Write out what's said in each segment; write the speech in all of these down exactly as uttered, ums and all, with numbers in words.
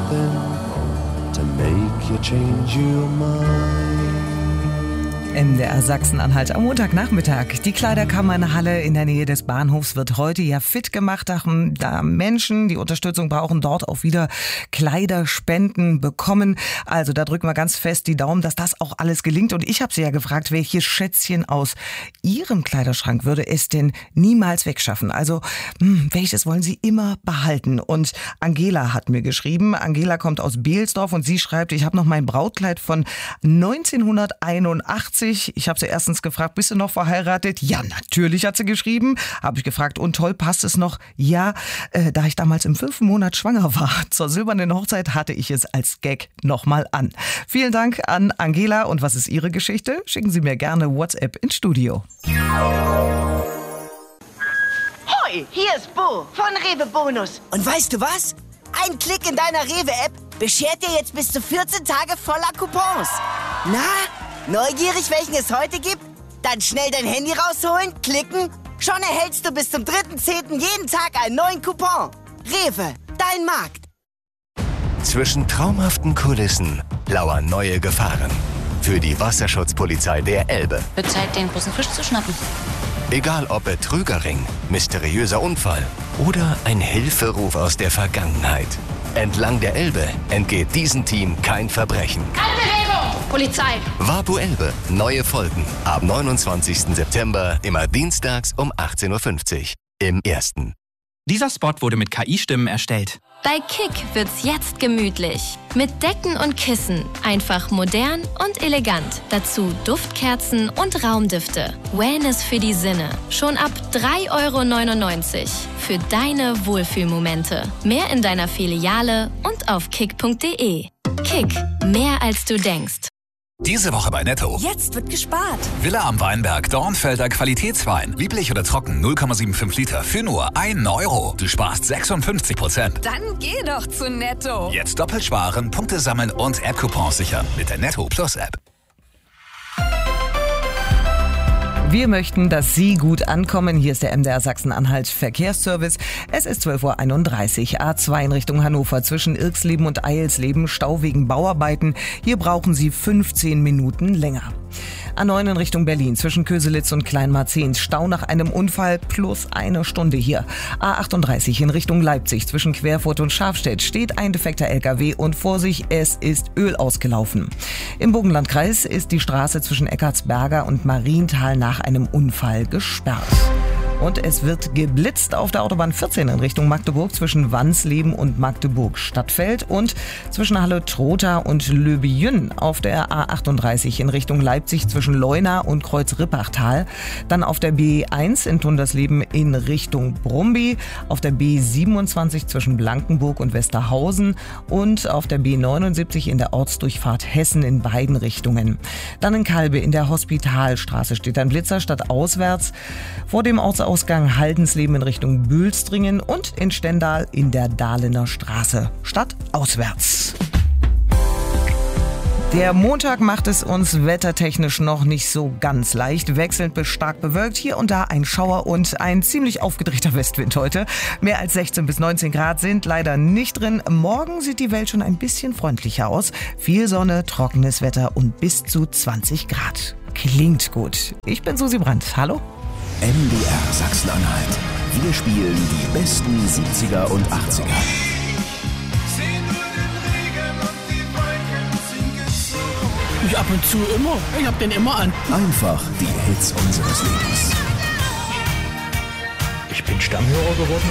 something to make you change your mind. M D R Sachsen-Anhalt am Montagnachmittag. Die Kleiderkammernhalle in der Nähe des Bahnhofs wird heute ja fit gemacht, da Menschen, die Unterstützung brauchen, dort auch wieder Kleiderspenden bekommen. Also da drücken wir ganz fest die Daumen, dass das auch alles gelingt. Und ich habe Sie ja gefragt, welches Schätzchen aus Ihrem Kleiderschrank würde es denn niemals wegschaffen? Also hm, welches wollen Sie immer behalten? Und Angela hat mir geschrieben, Angela kommt aus Behlsdorf und sie schreibt, ich habe noch mein Brautkleid von neunzehnhunderteinundachtzig. Ich habe sie erstens gefragt, bist du noch verheiratet? Ja, natürlich, hat sie geschrieben. Habe ich gefragt, und toll, passt es noch? Ja, äh, da ich damals im fünften Monat schwanger war. Zur silbernen Hochzeit hatte ich es als Gag nochmal an. Vielen Dank an Angela. Und was ist Ihre Geschichte? Schicken Sie mir gerne WhatsApp ins Studio. Hoi, hier ist Bo von Rewe Bonus. Und weißt du was? Ein Klick in deiner Rewe-App beschert dir jetzt bis zu vierzehn Tage voller Coupons. Na? Neugierig, welchen es heute gibt? Dann schnell dein Handy rausholen, klicken. Schon erhältst du bis zum dritten zehnten jeden Tag einen neuen Coupon. Rewe, dein Markt. Zwischen traumhaften Kulissen lauern neue Gefahren. Für die Wasserschutzpolizei der Elbe. Wird Zeit, den großen Fisch zu schnappen. Egal ob Betrügerring, mysteriöser Unfall oder ein Hilferuf aus der Vergangenheit. Entlang der Elbe entgeht diesem Team kein Verbrechen. Keine Bewegung! Polizei! Wapu Elbe. Neue Folgen ab neunundzwanzigsten September, immer dienstags um achtzehn Uhr fünfzig im Ersten. Dieser Spot wurde mit K I-Stimmen erstellt. Bei Kick wird's jetzt gemütlich. Mit Decken und Kissen. Einfach modern und elegant. Dazu Duftkerzen und Raumdüfte. Wellness für die Sinne. Schon ab drei Euro neunundneunzig. Für deine Wohlfühlmomente. Mehr in deiner Filiale und auf kick punkt de. Kick. Mehr als du denkst. Diese Woche bei Netto. Jetzt wird gespart. Villa am Weinberg, Dornfelder Qualitätswein. Lieblich oder trocken, null Komma fünfundsiebzig Liter für nur einen Euro. Du sparst sechsundfünfzig Prozent. Dann geh doch zu Netto. Jetzt doppelt sparen, Punkte sammeln und App-Coupons sichern mit der Netto Plus App. Wir möchten, dass Sie gut ankommen. Hier ist der M D R Sachsen-Anhalt Verkehrsservice. Es ist zwölf Uhr einunddreißig. A zwei in Richtung Hannover zwischen Irksleben und Eilsleben. Stau wegen Bauarbeiten. Hier brauchen Sie fünfzehn Minuten länger. A neun in Richtung Berlin zwischen Köselitz und Kleinmarzehns. Stau nach einem Unfall plus eine Stunde hier. A achtunddreißig in Richtung Leipzig zwischen Querfurt und Schafstedt steht ein defekter L K W und Vorsicht, es ist Öl ausgelaufen. Im Burgenlandkreis ist die Straße zwischen Eckartsberger und Marienthal nach einem Unfall gesperrt. Und es wird geblitzt auf der Autobahn vierzehn in Richtung Magdeburg zwischen Wansleben und Magdeburg-Stadtfeld und zwischen Halle-Trotha und Löbejün auf der A achtunddreißig in Richtung Leipzig zwischen Leuna und Kreuz-Rippachtal. Dann auf der B eins in Tundersleben in Richtung Brumby, auf der B siebenundzwanzig zwischen Blankenburg und Westerhausen und auf der B neunundsiebzig in der Ortsdurchfahrt Hessen in beiden Richtungen. Dann in Kalbe in der Hospitalstraße steht ein Blitzer stadtauswärts vor dem Ortsausgang Haldensleben in Richtung Bülstringen und in Stendal in der Dahlener Straße stadtauswärts. Der Montag macht es uns wettertechnisch noch nicht so ganz leicht. Wechselnd bis stark bewölkt. Hier und da ein Schauer und ein ziemlich aufgedrehter Westwind heute. Mehr als sechzehn bis neunzehn Grad sind leider nicht drin. Morgen sieht die Welt schon ein bisschen freundlicher aus. Viel Sonne, trockenes Wetter und bis zu zwanzig Grad. Klingt gut. Ich bin Susi Brandt. Hallo? M D R Sachsen-Anhalt. Wir spielen die besten siebziger und achtziger. Ich ab und zu immer. Ich hab den immer an. Einfach die Hits unseres Lebens. Ich bin Stammhörer geworden.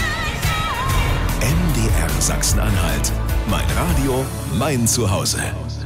M D R Sachsen-Anhalt. Mein Radio, mein Zuhause.